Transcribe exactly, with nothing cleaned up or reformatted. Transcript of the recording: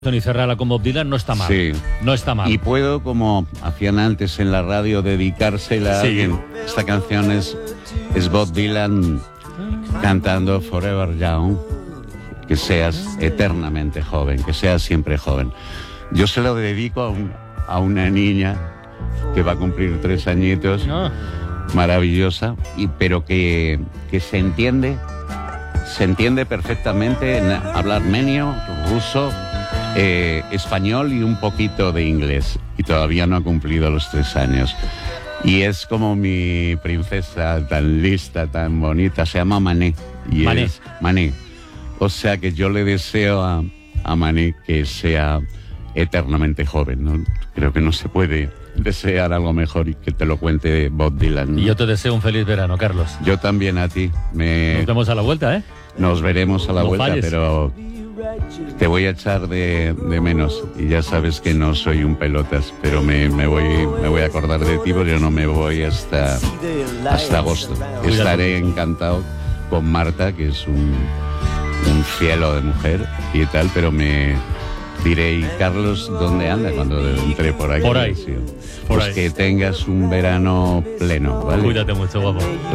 Tony Ferrara con Bob Dylan no está mal. Sí. No está mal. Y puedo, como hacían antes en la radio, dedicársela a Sí. alguien. Esta canción es, es Bob Dylan cantando Forever Young. Que seas eternamente joven, que seas siempre joven. Yo se lo dedico a, un, a una niña que va a cumplir tres añitos, No. maravillosa, y, pero que, que se entiende, se entiende perfectamente en hablar armenio, ruso, eh, español y un poquito de inglés. Y todavía no ha cumplido los tres años. Y es como mi princesa, tan lista, tan bonita. Se llama Mané. Y Mané. es Mané. O sea que yo le deseo a, a Mané que sea eternamente joven, ¿no? Creo que no se puede desear algo mejor y que te lo cuente Bob Dylan, ¿no? Y yo te deseo un feliz verano, Carlos. Yo también a ti. Me... Nos vemos a la vuelta, ¿eh? Nos veremos a la No vuelta, falles. pero te voy a echar de, de menos. Y ya sabes que no soy un pelotas, pero me, me, voy, me voy a acordar de ti porque yo no me voy hasta, hasta agosto. Estaré encantado con Marta, que es un, un cielo de mujer y tal, pero me diré, ¿y Carlos dónde anda cuando entré por aquí? Por ahí. Sí. Por Pues ahí. que tengas un verano pleno, ¿vale? Cuídate mucho, guapo.